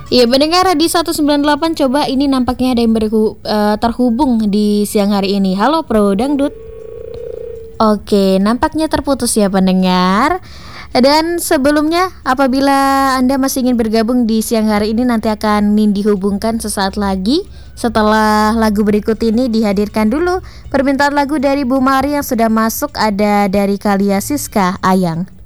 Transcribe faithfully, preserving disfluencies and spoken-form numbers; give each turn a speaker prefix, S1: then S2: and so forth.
S1: Iya pendengar di seratus sembilan puluh delapan, coba ini nampaknya ada yang berhu- eh, terhubung di siang hari ini. Halo Pro Dangdut. Oke, nampaknya terputus ya pendengar. Dan sebelumnya apabila Anda masih ingin bergabung di siang hari ini, nanti akan Nin dihubungkan sesaat lagi. Setelah lagu berikut ini dihadirkan dulu permintaan lagu dari Bu Mari yang sudah masuk, ada dari Kalia Siska, Ayang.